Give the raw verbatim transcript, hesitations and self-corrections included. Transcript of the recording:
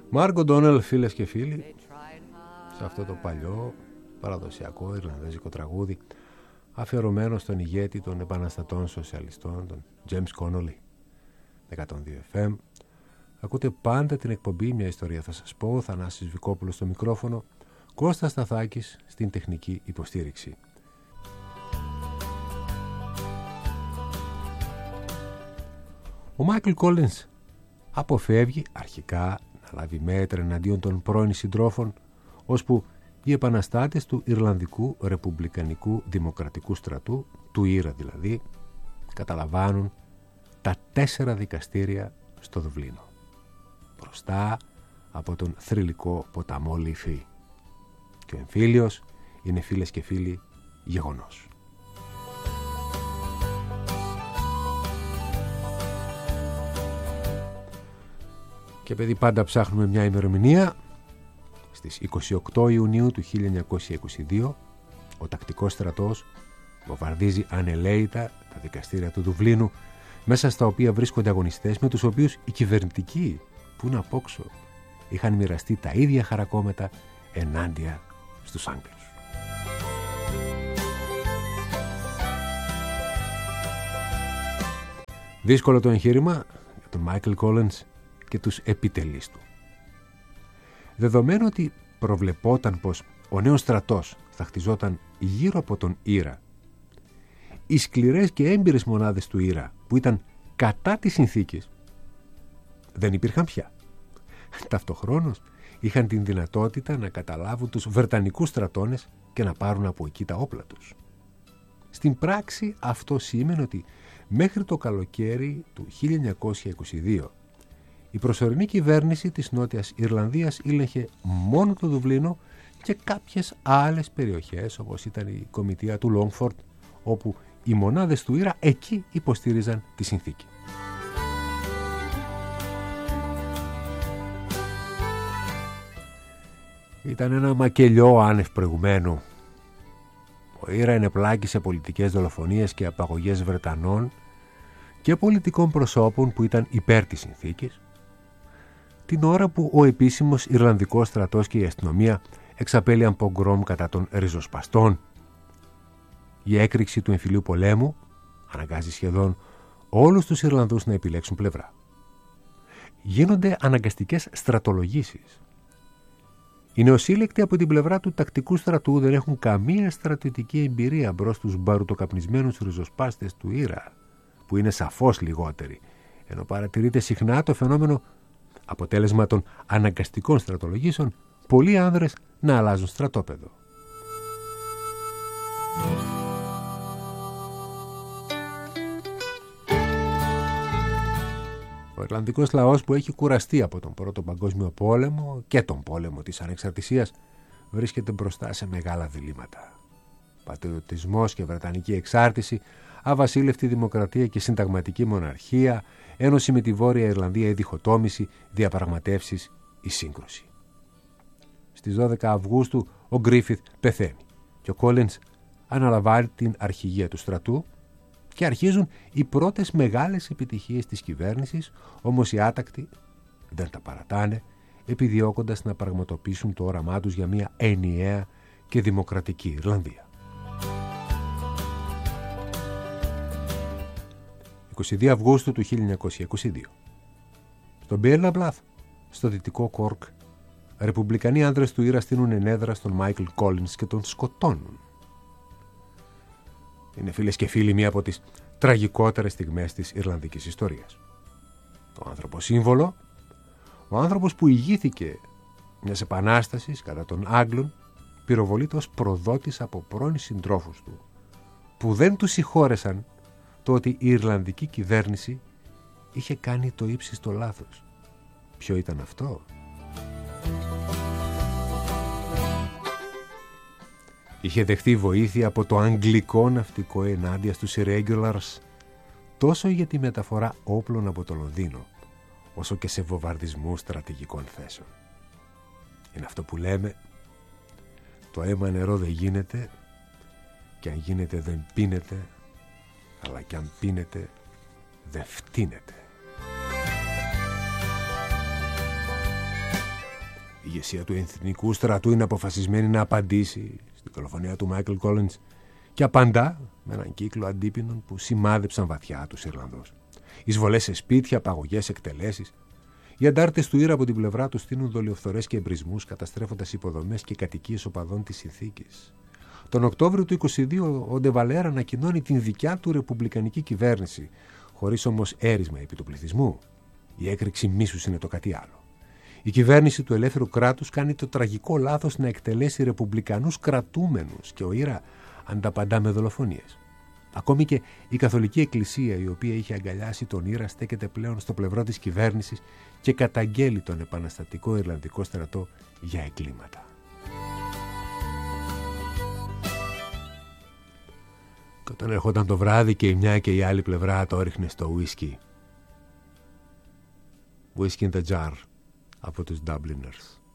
Μάρκ O'Donnell, φίλες και φίλοι, σε αυτό το παλιό παραδοσιακό ιρλανδέζικο τραγούδι αφιερωμένο στον ηγέτη των επαναστατών σοσιαλιστών, τον James Connolly. εκατόν δύο εφ εμ. Ακούτε πάντα την εκπομπή «Μια ιστορία θα σας πω», Θανάσης Βικόπουλος στο μικρόφωνο, Κώστας Σταθάκης στην τεχνική υποστήριξη. Ο Μάικλ Κόλινς αποφεύγει αρχικά να λάβει μέτρα εναντίον των πρώην συντρόφων, ώσπου οι επαναστάτες του Ιρλανδικού Ρεπουμπλικανικού Δημοκρατικού Στρατού, του Ήρα δηλαδή, καταλαμβάνουν τα τέσσερα δικαστήρια στο Δουβλίνο, μπροστά από τον θρυλικό ποταμό Λιφή. Και ο εμφύλιος είναι, φίλες και φίλοι, γεγονός. Και επειδή πάντα ψάχνουμε μια ημερομηνία, στις είκοσι οκτώ Ιουνίου του χίλια εννιακόσια είκοσι δύο ο τακτικός στρατός βομβαρδίζει ανελαίητα τα δικαστήρια του Δουβλίνου, μέσα στα οποία βρίσκονται αγωνιστές με τους οποίους οι κυβερνητικοί, που να απόξω, είχαν μοιραστεί τα ίδια χαρακόμετα ενάντια στους Άγγλους. Δύσκολο το εγχείρημα για τον Μάικλ Κόλινς και τους επιτελείς του. Δεδομένου ότι προβλεπόταν πως ο νέος στρατός θα χτιζόταν γύρω από τον Ήρα, οι σκληρές και έμπειρες μονάδες του Ήρα που ήταν κατά της συνθήκης δεν υπήρχαν πια. Ταυτοχρόνως είχαν την δυνατότητα να καταλάβουν τους βρετανικούς στρατώνες και να πάρουν από εκεί τα όπλα τους. Στην πράξη αυτό σήμαινε ότι μέχρι το καλοκαίρι του χίλια εννιακόσια είκοσι δύο η προσωρινή κυβέρνηση της Νότιας Ιρλανδίας ήλεγχε μόνο το Δουβλίνο και κάποιες άλλες περιοχές, όπως ήταν η κομιτεία του Λόγφορντ, όπου οι μονάδες του Ήρα εκεί υποστήριζαν τη συνθήκη. Ήταν ένα μακελιό άνευ προηγουμένου. Ο Ήρα ενεπλάκησε πολιτικές δολοφονίες και απαγωγές Βρετανών και πολιτικών προσώπων που ήταν υπέρ της συνθήκης, την ώρα που ο επίσημος Ιρλανδικός στρατός και η αστυνομία εξαπέλυαν πογκρόμ κατά των ριζοσπαστών. Η έκρηξη του εμφυλίου πολέμου αναγκάζει σχεδόν όλους τους Ιρλανδούς να επιλέξουν πλευρά. Γίνονται αναγκαστικές στρατολογήσεις. Οι νεοσύλλεκτοι από την πλευρά του τακτικού στρατού δεν έχουν καμία στρατιωτική εμπειρία μπρος στους μπαρουτοκαπνισμένους ριζοσπάστες του Ήρα, που είναι σαφώς λιγότεροι, ενώ παρατηρείται συχνά το φαινόμενο, αποτέλεσμα των αναγκαστικών στρατολογήσεων, πολλοί άνδρες να αλλάζουν στρατόπεδο. Ο Ιρλανδικός λαός, που έχει κουραστεί από τον Πρώτο Παγκόσμιο Πόλεμο και τον πόλεμο της ανεξαρτησίας, βρίσκεται μπροστά σε μεγάλα διλήμματα. Πατριωτισμός και βρετανική εξάρτηση, αβασίλευτη δημοκρατία και συνταγματική μοναρχία, ένωση με τη Βόρεια Ιρλανδία ή διχοτόμηση, διαπραγματεύσεις ή σύγκρουση. Στις δώδεκα Αυγούστου ο Γκρίφιθ πεθαίνει και ο Κόλινς αναλαμβάνει την αρχηγία του στρατού και αρχίζουν οι πρώτες μεγάλες επιτυχίες της κυβέρνησης, όμως οι άτακτοι δεν τα παρατάνε, επιδιώκοντας να πραγματοποιήσουν το όραμά τους για μια ενιαία και δημοκρατική Ιρλανδία. είκοσι δύο Αυγούστου του χίλια εννιακόσια είκοσι δύο. Στον Μπίρναμπλαθ, στο δυτικό Κόρκ, ρεπουμπλικανοί άνδρες του Ήρα στείλουν ενέδρα στον Μάικλ Κόλινς και τον σκοτώνουν. Είναι, φίλες και φίλοι, μία από τις τραγικότερες στιγμές της Ιρλανδικής ιστορίας. Το άνθρωπο σύμβολο, ο άνθρωπος που ηγήθηκε μιας επανάστασης κατά των Άγγλων, πυροβολείται ως προδότης από πρώην συντρόφους του, που δεν του συγχώρεσαν το ότι η Ιρλανδική κυβέρνηση είχε κάνει το ύψιστο λάθος. Ποιο ήταν αυτό? Είχε δεχτεί βοήθεια από το αγγλικό ναυτικό ενάντια στους irregulars, τόσο για τη μεταφορά όπλων από το Λονδίνο, όσο και σε βομβαρδισμούς στρατηγικών θέσεων. Είναι αυτό που λέμε, το αίμα νερό δεν γίνεται, και αν γίνεται δεν πίνεται, αλλά και αν πίνεται δεν φτύνεται. ηγεσία του εθνικού στρατού είναι αποφασισμένη να απαντήσει στην δολοφονία του Μάικλ Κόλινς και απαντά με έναν κύκλο αντίπινων που σημάδεψαν βαθιά τους Ιρλανδούς. Εισβολές σε σπίτια, απαγωγές, εκτελέσεις. Οι αντάρτες του Ήρα από την πλευρά του στείνουν δολιοφθορές και εμπρισμούς, καταστρέφοντας υποδομές και κατοικίες οπαδών της Συνθήκης. Τον Οκτώβριο του είκοσι δύο ο Ντε Βαλέαρ ανακοινώνει την δικιά του ρεπουμπλικανική κυβέρνηση, χωρίς όμως έρισμα επί του πληθυσμού. Η έκρηξη μίσους είναι το κάτι άλλο. Η κυβέρνηση του ελεύθερου κράτους κάνει το τραγικό λάθος να εκτελέσει ρεπουμπλικανούς κρατούμενους και ο Ήρα ανταπαντά με δολοφονίες. Ακόμη και η Καθολική Εκκλησία, η οποία είχε αγκαλιάσει τον Ήρα, στέκεται πλέον στο πλευρό της κυβέρνησης και καταγγέλει τον επαναστατικό Ιρλανδικό στρατό για εγκλήματα. Και όταν ερχόταν το βράδυ και η μια και η άλλη πλευρά το έριχνε στο whisky. Whisky in the jar από τους Dubliners.